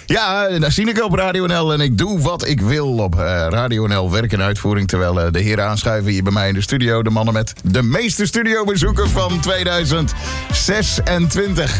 Ja, daar zie ik op Radio NL en ik doe wat ik wil op Radio NL. Werk en uitvoering, terwijl de heren aanschuiven hier bij mij in de studio. De mannen met de meeste studiobezoeken van 2026.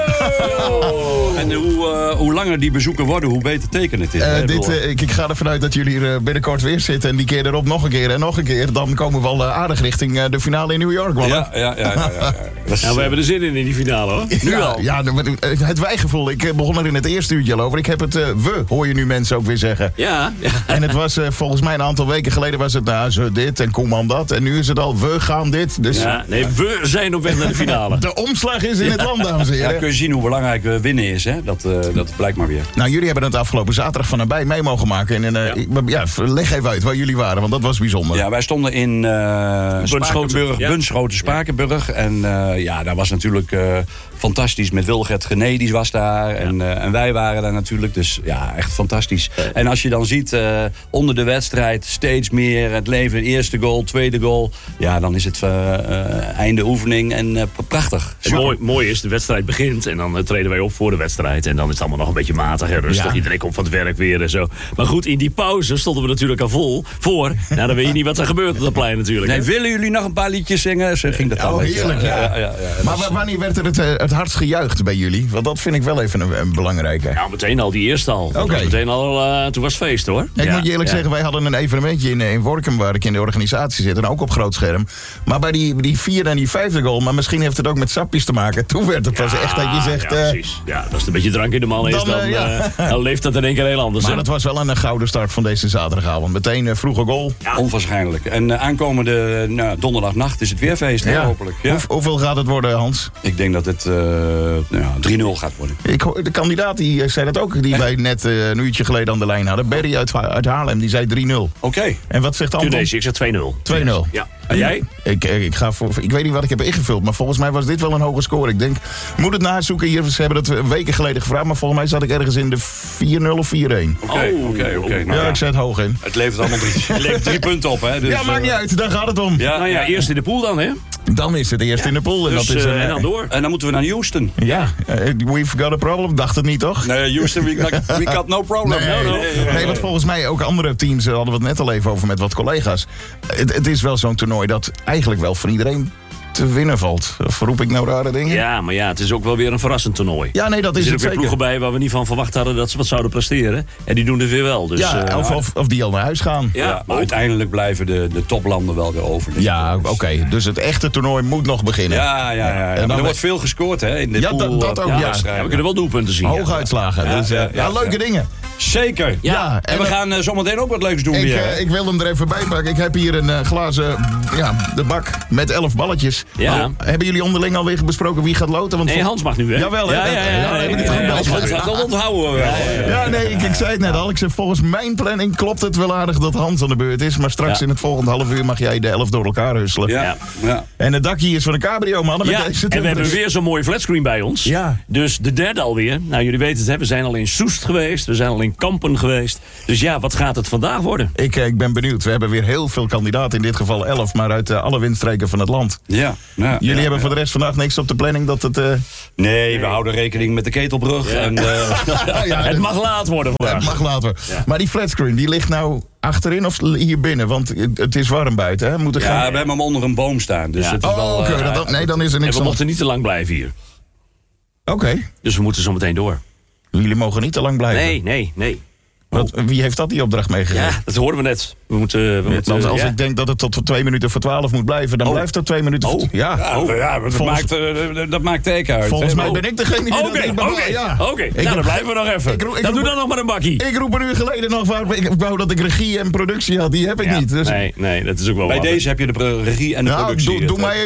En hoe langer die bezoeken worden, hoe beter teken het is. Ik ga ervan uit dat jullie hier binnenkort weer zitten. En die keer erop nog een keer en nog een keer. Dan komen we al aardig richting de finale in New York, mannen. Ja. We hebben er zin in die finale, hoor. Nu al. Ja, het wijgevoel. Ik begon er in het eerste uurtje al over. Ik heb het hoor je nu mensen ook weer zeggen. Ja. En het was volgens mij een aantal weken geleden was het ze dit en Koeman dat. En nu is het al we gaan dit. Dus we zijn op weg naar de finale. De omslag is in het land, dames en heren. Ja, kun je zien hoe belangrijk winnen is, hè? Dat blijkt maar weer. Nou, jullie hebben het afgelopen zaterdag van nabij mee mogen maken. En leg even uit waar jullie waren, want dat was bijzonder. Ja, wij stonden in Bunschoten, Spakenburg. En daar was natuurlijk fantastisch. Met Wilgert Genedis was daar. En wij waren daar natuurlijk. Dus ja, echt fantastisch. En als je dan ziet, onder de wedstrijd steeds meer. Het leven, eerste goal, tweede goal. Ja, dan is het einde oefening en prachtig. Mooi is, de wedstrijd begint en dan treden wij op voor de wedstrijd. En dan is het allemaal nog een beetje matig en rustig. Ja. Iedereen komt van het werk weer en zo. Maar goed, in die pauze stonden we natuurlijk al voor. Nou, dan weet je niet wat er gebeurt op dat plein natuurlijk. Nee, willen jullie nog een paar liedjes zingen? Zo ging dat dan. Heerlijk, ja. Maar wanneer werd er het hardst gejuicht bij jullie? Want dat vind ik wel even een belangrijke. Nou, meteen al, die eerste al. Okay. Toen was het feest, hoor. Ik moet je eerlijk zeggen, wij hadden een evenementje in Workum waar ik in de organisatie zit. En ook op groot scherm. Maar bij die vierde en die vijfde goal, maar misschien heeft het ook met sapjes te maken. Toen werd het pas echt dat je zegt... Ja, precies. Ja, als het een beetje drank in de man is, dan leeft dat in één keer heel anders. Maar het was wel een gouden start van deze zaterdagavond. Meteen vroege goal. Ja. Onwaarschijnlijk. En aankomende donderdagnacht is het weer feest, hopelijk. Ja. Hoeveel gaat het worden, Hans? Ik denk dat het 3-0 gaat worden. De kandidaat die zei dat ook, die wij net een uurtje geleden aan de lijn hadden. Berry uit Haarlem, die zei 3-0. Oké. En wat zegt Anton? Nee, ik zeg 2-0. 2-0. Ja. En jij? Ik ga voor... Ik weet niet wat ik heb ingevuld, maar volgens mij was dit wel een hoge score. Ik denk, moet het nazoeken hier. Ze hebben het weken geleden gevraagd, maar volgens mij zat ik ergens in de 4-0 of 4-1. Oké. Nou, ik zet het hoog in. Het levert allemaal 3 punten op, hè? Dus, ja, maakt niet uit, daar gaat het om. Ja, eerst in de pool dan, hè? Dan is het eerst in de pool. En, dus, dat is, en dan door. En dan moeten we naar Houston. Ja, we've got a problem. Dacht het niet, toch? Nee, Houston, we got no problem. Nee, want volgens mij ook andere teams, hadden we het net al even over met wat collega's. Het is wel zo'n toernooi dat eigenlijk wel voor iedereen te winnen valt. Of roep ik nou rare dingen? Ja, maar het is ook wel weer een verrassend toernooi. Ja, nee, dat is het zeker. Er zitten weer ploegen bij waar we niet van verwacht hadden dat ze wat zouden presteren. En die doen het weer wel. Dus, of die al naar huis gaan. Ja, maar uiteindelijk blijven de toplanden wel weer over. Ja, oké. Dus het echte toernooi moet nog beginnen. Ja. En er wordt veel gescoord, hè? In de pool, dat ook, we kunnen wel doelpunten zien. Hoge uitslagen. Leuke dingen. Zeker. Ja. En we gaan zometeen ook wat leuks doen weer. Ik wil hem er even bij pakken. Ik heb hier een glazen de bak met 11 balletjes. Ja. Hebben jullie onderling alweer besproken wie gaat loten? Want Hans mag nu, hè? Jawel, hè? Hans gaat dat onthouden. Ik zei het net al. Ik zeg, volgens mijn planning klopt het wel aardig dat Hans aan de beurt is. Maar straks in het volgende half uur mag jij de 11 door elkaar husselen. Ja. En het dakje is van een cabrio, mannen. Ja, en we hebben weer zo'n mooie flatscreen bij ons. Ja. Dus de derde alweer. Nou, jullie weten het, hè? We zijn al in Soest geweest. We zijn al in Kampen geweest. Dus ja, wat gaat het vandaag worden? Ik ben benieuwd. We hebben weer heel veel kandidaten. In dit geval 11, maar uit alle windstreken van het land. Ja. Jullie hebben voor de rest vandaag niks op de planning dat het... Nee, we houden rekening met de ketelbrug. Ja. En, het mag laat worden vandaag. Het mag laat worden. Ja. Maar die flatscreen, die ligt nou achterin of hier binnen? Want het is warm buiten, hè? We hebben hem onder een boom staan. Dus het is wel... Okay. Dan is er niks en we mochten niet te lang blijven hier. Oké. Dus we moeten zo meteen door. Jullie mogen niet te lang blijven? Nee. Wie heeft dat die opdracht meegegeven? Ja, dat hoorden we net. We moeten want als ik denk dat het tot 2 minuten voor 12 moet blijven, dan blijft het 2 minuten voor... Dat maakt teken uit. Volgens mij ben ik degene die dat niet bepaalt. Oké, dan blijven we nog even. Dan doe dan nog maar een bakkie. Ik roep een uur geleden nog waar ik wou dat ik regie en productie had. Die heb ik niet. Dus... Nee, dat is ook wel bij deze heb je de regie en de productie. Doe mij